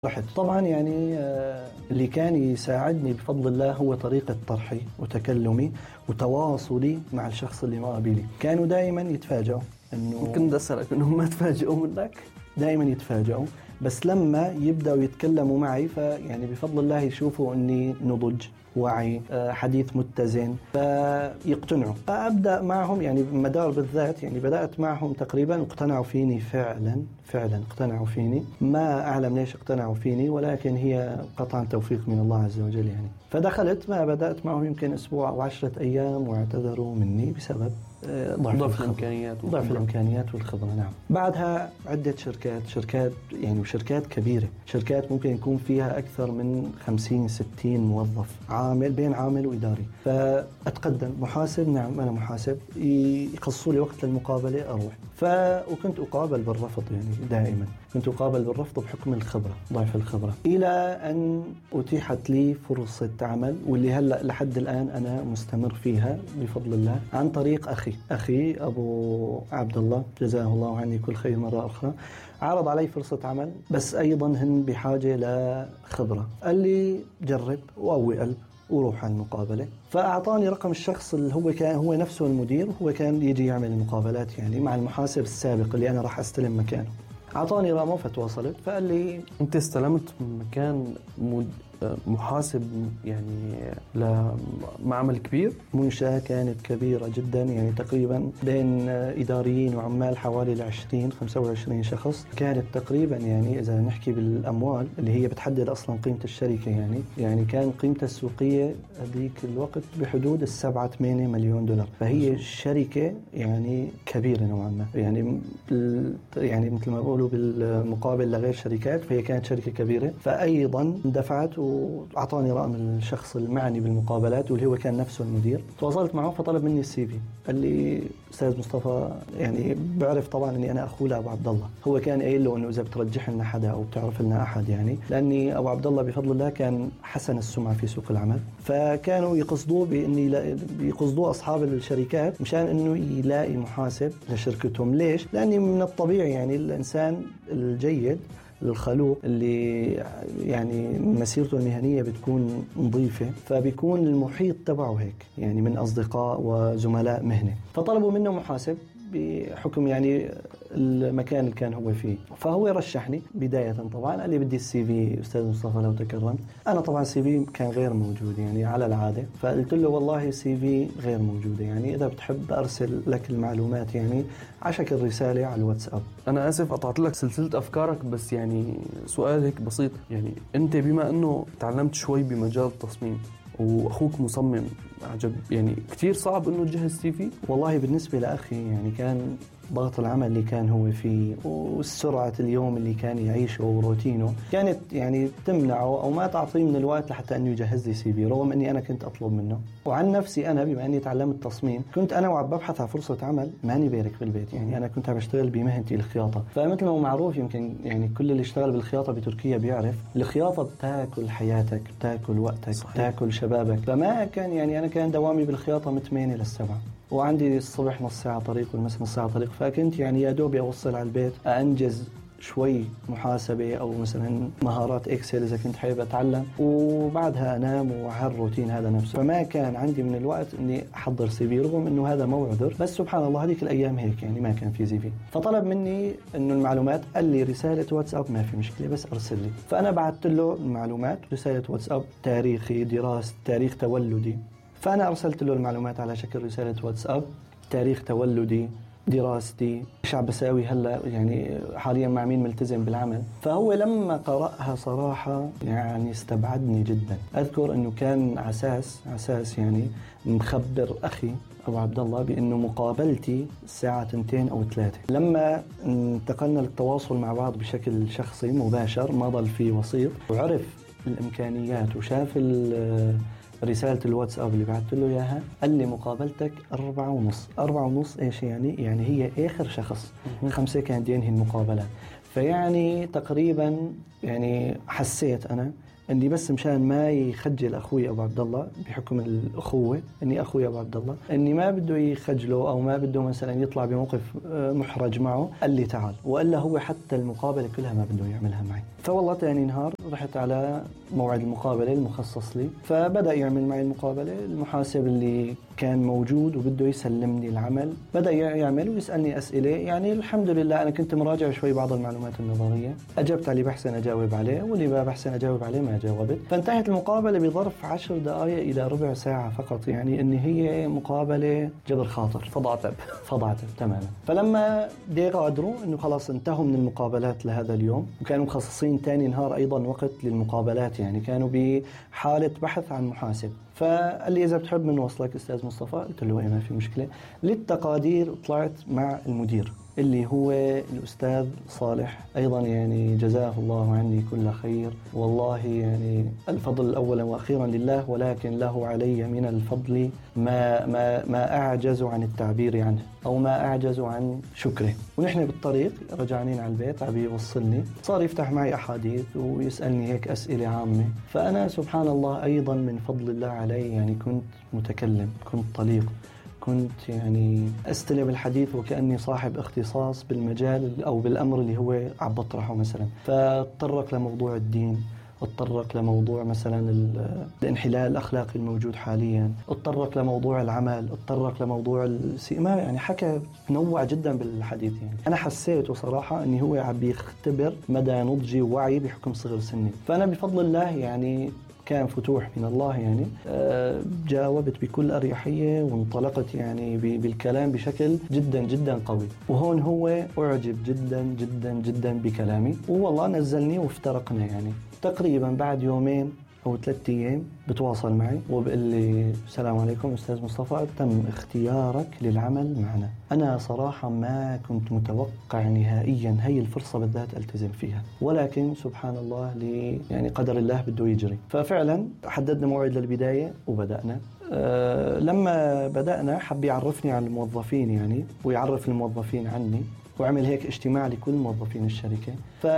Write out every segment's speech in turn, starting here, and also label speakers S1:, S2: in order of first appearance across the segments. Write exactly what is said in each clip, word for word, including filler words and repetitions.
S1: رحت طبعا يعني اللي كان يساعدني بفضل الله هو طريقة طرحي وتكلمي وتواصلي مع الشخص اللي مقابلي. كانوا دائما يتفاجئوا انه
S2: ممكن بدي اسالك انهم ما تفاجئوا منك؟
S1: دائما يتفاجئوا، بس لما يبداوا يتكلموا معي فيعني بفضل الله يشوفوا اني نضج، وعي، حديث متزن، فيقتنعوا. فأبدأ معهم يعني مدار بالذات، يعني بدأت معهم تقريبا اقتنعوا فيني فعلا فعلا اقتنعوا فيني. ما أعلم ليش اقتنعوا فيني، ولكن هي قطعا توفيق من الله عز وجل يعني. فدخلت ما بدأت معهم يمكن أسبوع أو عشرة أيام واعتذروا مني بسبب ضعف,
S2: ضعف الإمكانيات
S1: ضعف الإمكانيات والخبرة. نعم. بعدها عدة شركات شركات يعني وشركات كبيرة، شركات ممكن يكون فيها أكثر من خمسين ستين موظف، عامل بين عامل وإداري. فأتقدم محاسب، نعم أنا محاسب، يخصوا لي وقت للمقابلة أروح. ف وكنت أقابل بالرفض، يعني دائما كنت أقابل بالرفض بحكم الخبرة، ضعف الخبرة، إلى أن أتيحت لي فرصة عمل، واللي هلأ لحد الآن أنا مستمر فيها بفضل الله، عن طريق أخي أخي أبو عبد الله جزاه الله عني كل خير مرة أخرى. عرض علي فرصة عمل، بس أيضا هن بحاجة لخبرة. قال لي جرب وقوي قلب وروح على المقابلة. فأعطاني رقم الشخص اللي هو كان هو نفسه المدير، وهو كان يجي يعمل المقابلات يعني مع المحاسب السابق اللي أنا راح أستلم مكانه. أعطاني رقمه فتواصلت، فقال لي
S2: أنت استلمت مكان مد... محاسب يعني لمعمل كبير؟
S1: منشأة كانت كبيرة جدا، يعني تقريبا بين إداريين وعمال حوالي العشرين خمسة وعشرين شخص. كانت تقريبا يعني إذا نحكي بالأموال اللي هي بتحدد أصلا قيمة الشركة، يعني يعني كان قيمتها السوقية هذيك الوقت بحدود السبعة ثمانية مليون دولار. فهي شركة يعني كبيرة نوعا ما، يعني يعني مثل ما بقولوا بالمقابل لغير شركات، فهي كانت شركة كبيرة. فأيضا دفعت وأعطاني رقم الشخص المعني بالمقابلات واللي هو كان نفسه المدير. تواصلت معه فطلب مني السي في. قال لي أستاذ مصطفى، يعني بعرف طبعا أني أنا أخوه لأبو عبد الله، هو كان قايل له أنه إذا بترجح لنا حدا أو بتعرف لنا أحد، يعني لأني أبو عبد الله بفضل الله كان حسن السمعة في سوق العمل، فكانوا يقصدوه بأني يقصدوه أصحاب الشركات مشان أنه يلاقي محاسب لشركتهم. ليش؟ لأني من الطبيعي يعني الإنسان الجيد الخلوق اللي يعني مسيرته المهنية بتكون نظيفة، فبيكون المحيط تبعه هيك يعني من أصدقاء وزملاء مهنة. فطلبوا منه محاسب بحكم يعني المكان اللي كان هو فيه. فهو رشحني بداية طبعا، قال لي بدي السي في أستاذ مصطفى لو تكرمت. أنا طبعا السي في كان غير موجود يعني على العادة، فقلت له والله السي في غير موجودة، يعني إذا بتحب أرسل لك المعلومات يعني على شكل رسالة على الواتساب.
S2: أنا آسف قطعت لك سلسلة أفكارك، بس يعني سؤال هيك بسيط، يعني أنت بما أنه تعلمت شوي بمجال التصميم واخوك مصمم عجب، يعني كتير صعب انه تجهز سي في؟
S1: والله بالنسبه لاخي يعني كان ضغط العمل اللي كان هو فيه والسرعه اليوم اللي كان يعيشه وروتينه كانت يعني تمنعه او ما تعطيه من الوقت لحتى انه يجهز لي سي في، رغم اني انا كنت اطلب منه. وعن نفسي انا بما اني تعلمت تصميم، كنت انا وعم ببحث عن فرصه عمل ماني بارك في البيت، يعني انا كنت عم بشتغل بمهنتي الخياطه. فمثل ما هو معروف يمكن يعني كل اللي اشتغل بالخياطه بتركيا بيعرف الخياطه بتاكل حياتك، بتاكل وقتك، صحيح. بتاكل شبابك. فما كان يعني انا كان دوامي بالخياطه من ثمانية للسبعة، وعندي الصبح نص ساعة طريق والمساء نص ساعة طريق. فكنت يعني يا دوبي أوصل على البيت أنجز شوي محاسبة أو مثلا مهارات إكسل إذا كنت حابب أتعلم، وبعدها أنام وهالروتين هذا نفسه. فما كان عندي من الوقت إني أحضر سي في، رغم إنه هذا مو عذر، بس سبحان الله هذيك الأيام هيك يعني ما كان في سي في. فطلب مني إنه المعلومات، قال لي رسالة واتساب ما في مشكلة بس أرسل لي. فأنا بعثت له المعلومات، رسالة واتساب، تاريخي، دراسة، تاريخ تولدي. فأنا أرسلت له المعلومات على شكل رسالة واتساب، تاريخ تولدي، دراستي، ايش عم بساوي هلا، يعني حاليا مع مين ملتزم بالعمل. فهو لما قرأها صراحة يعني استبعدني جدا. أذكر أنه كان عساس عساس يعني مخبر أخي أبو عبد الله بأنه مقابلتي الساعة تنتين أو ثلاثة. لما انتقلنا للتواصل مع بعض بشكل شخصي مباشر، ما ضل في وسيط، وعرف الإمكانيات وشاف رسالة الواتساب اللي بعثت له إياها، قال لي مقابلتك أربعة ونص. أربعة ونص إيش يعني؟ يعني هي آخر شخص، خمسة كانت ينهي المقابلة. فيعني تقريبا يعني حسيت أنا اني بس مشان ما يخجل اخوي ابو عبد الله بحكم الاخوه، اني اخوي ابو عبد الله، اني ما بده يخجله او ما بده مثلا يطلع بموقف محرج معه، قال لي تعال، والا هو حتى المقابله كلها ما بده يعملها معي. فوالله ثاني نهار رحت على موعد المقابله المخصص لي، فبدا يعمل معي المقابله. المحاسب اللي كان موجود وبده يسلمني العمل بدا يعمل ويسالني اسئله، يعني الحمد لله انا كنت مراجع شوي بعض المعلومات النظريه، اجبت على بحسن اجاوب عليه، واللي ما بحسن اجاوب عليه ما جاوبت. فانتهت المقابله بظرف عشر دقائق الى ربع ساعه فقط، يعني ان هي مقابله جبر خاطر،
S2: فضعتب
S1: فضعتب تماما. فلما دي قادروا انه خلاص انتهوا من المقابلات لهذا اليوم، وكانوا مخصصين ثاني نهار ايضا وقت للمقابلات، يعني كانوا بحاله بحث عن محاسب. فقال لي إذا بتحب من وصلك أستاذ مصطفى؟ قلت له إيه ما في مشكلة. للتقادير طلعت مع المدير اللي هو الأستاذ صالح أيضا، يعني جزاه الله عني كل خير، والله يعني الفضل أولا وأخيرا لله، ولكن له علي من الفضل ما, ما, ما أعجز عن التعبير عنه أو ما أعجز عن شكره. ونحن بالطريق رجعنين على البيت عم يوصلني، صار يفتح معي أحاديث ويسألني هيك أسئلة عامة. فأنا سبحان الله أيضا من فضل الله علي يعني كنت متكلم، كنت طليق، كنت يعني أستلم الحديث وكأني صاحب اختصاص بالمجال أو بالأمر اللي هو عم بطرحه مثلا. فاتطرق لموضوع الدين، اتطرق لموضوع مثلا الانحلال الأخلاقي الموجود حاليا، اتطرق لموضوع العمل، اتطرق لموضوع السيما، يعني حكى نوع جدا بالحديث. يعني أنا حسيت صراحة أني هو عم بيختبر مدى نضجي ووعي بحكم صغر سني. فأنا بفضل الله يعني كان فتوح من الله، يعني جاوبت بكل أريحية وانطلقت يعني بالكلام بشكل جدا جدا قوي. وهون هو أعجب جدا جدا جدا بكلامي، والله نزلني وافترقنا. يعني تقريبا بعد يومين أو ثلاثة أيام بتواصل معي وبقول لي السلام عليكم أستاذ مصطفى، تم اختيارك للعمل معنا. أنا صراحة ما كنت متوقع نهائيا هي الفرصة بالذات ألتزم فيها، ولكن سبحان الله لي يعني قدر الله بده يجري. ففعلا حددنا موعد للبداية وبدأنا. أه لما بدأنا حب يعرفني عن الموظفين يعني، ويعرف الموظفين عني، وعمل هيك اجتماع لكل موظفين الشركة.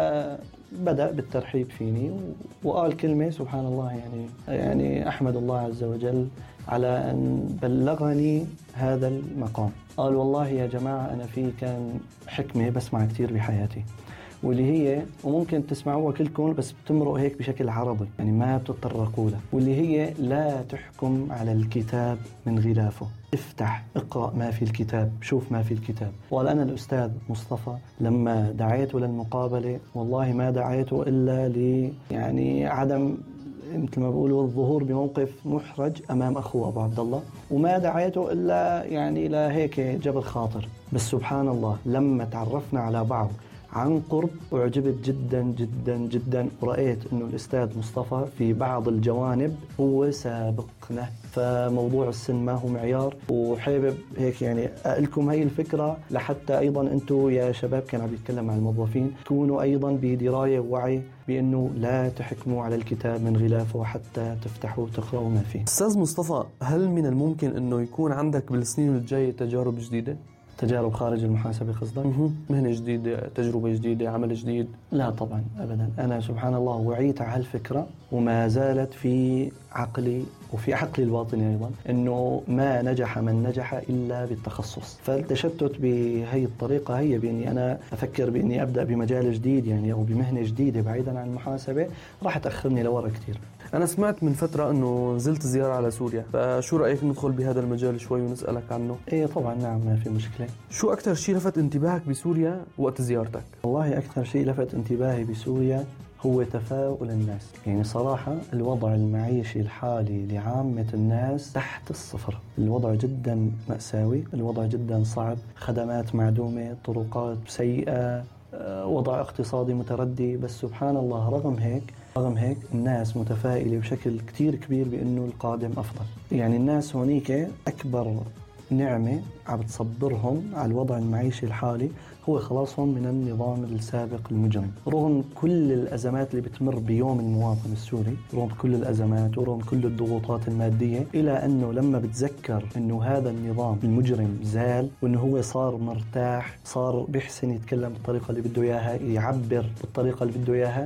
S1: فبدأ بالترحيب فيني وقال كلمة سبحان الله، يعني يعني أحمد الله عز وجل على أن بلغني هذا المقام. قال والله يا جماعة أنا في كان حكمة بسمع كتير بحياتي، واللي هي وممكن تسمعوها كلكم بس بتمرق هيك بشكل عربي، يعني ما بتتطرقوا لها، واللي هي لا تحكم على الكتاب من غلافه، افتح اقرأ ما في الكتاب، شوف ما في الكتاب. وقال أنا الأستاذ مصطفى لما دعيته للمقابلة والله ما دعيته إلا ل يعني عدم مثل ما بيقولوا الظهور بموقف محرج أمام أخوه أبو عبد الله، وما دعيته إلا يعني لهيك جبر خاطر. بس سبحان الله لما تعرفنا على بعض عن قرب أعجبت جدا جدا جدا، ورأيت أنه الأستاذ مصطفى في بعض الجوانب هو سابقنا، فموضوع السن ما هو معيار. وحابب هيك يعني أقلكم هاي الفكرة لحتى أيضا أنتم يا شباب كان عم يتكلم مع الموظفين تكونوا أيضا بدراية ووعي بأنه لا تحكموا على الكتاب من غلافه حتى تفتحوا وتقرأوا ما فيه.
S2: أستاذ مصطفى، هل من الممكن أنه يكون عندك بالسنين الجاية تجارب جديدة؟
S1: تجارب خارج المحاسبة قصدك؟
S2: مهنة جديدة، تجربة جديدة، عمل جديد؟
S1: لا طبعا أبدا. أنا سبحان الله وعيت على هالفكرة وما زالت في عقلي وفي عقلي الباطني أيضا أنه ما نجح من نجح إلا بالتخصص. فالتشتت بهي الطريقة هي بأني أنا أفكر بأني أبدأ بمجال جديد يعني أو بمهنة جديدة بعيدا عن المحاسبة راح تأخرني لورا كتير.
S2: أنا سمعت من فترة أنه نزلت زيارة على سوريا، فشو رأيك ندخل بهذا المجال شوي ونسألك عنه؟
S1: إيه طبعا نعم ما في مشكلة.
S2: شو أكثر شيء لفت انتباهك بسوريا وقت زيارتك؟
S1: والله أكثر شيء لفت انتباهي بسوريا هو تفاؤل الناس. يعني صراحة الوضع المعيشي الحالي لعامة الناس تحت الصفر، الوضع جدا مأساوي، الوضع جدا صعب، خدمات معدومة، طرقات سيئة، وضع اقتصادي متردي. بس سبحان الله رغم هيك رغم هيك الناس متفائلة بشكل كتير كبير بأنه القادم أفضل. يعني الناس هونيك أكبر نعمة عم تصبرهم على الوضع المعيشي الحالي هو خلاصهم من النظام السابق المجرم. رغم كل الأزمات اللي بتمر بيوم المواطن السوري، رغم كل الأزمات ورغم كل الضغوطات المادية، إلى أنه لما بتذكر أنه هذا النظام المجرم زال وأنه هو صار مرتاح، صار بيحسن يتكلم بالطريقة اللي بده إياها، يعبر بالطريقة اللي بده إياها،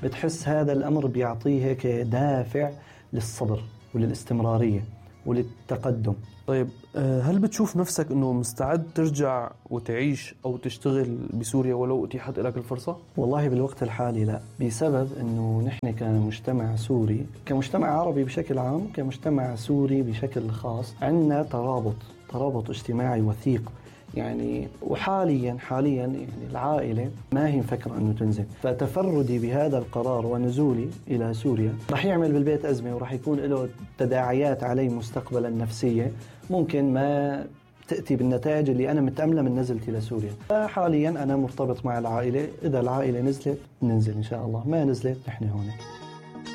S1: بتحس هذا الأمر بيعطيه هيك دافع للصبر وللاستمرارية وللتقدم.
S2: طيب هل بتشوف نفسك أنه مستعد ترجع وتعيش أو تشتغل بسوريا ولو أتيحت لك الفرصة؟
S1: والله بالوقت الحالي لا، بسبب أنه نحن كمجتمع سوري، كمجتمع عربي بشكل عام، كمجتمع سوري بشكل خاص، عندنا ترابط ترابط اجتماعي وثيق يعني. وحاليا حاليا يعني العائلة ما هي مفكرة أنه تنزل، فتفردي بهذا القرار ونزولي إلى سوريا رح يعمل بالبيت أزمة، ورح يكون له تداعيات علي مستقبلا نفسية ممكن ما تأتي بالنتائج اللي أنا متأملة من نزلتي لسوريا. فحاليا أنا مرتبط مع العائلة، إذا العائلة نزلت ننزل إن شاء الله، ما نزلت نحن هون.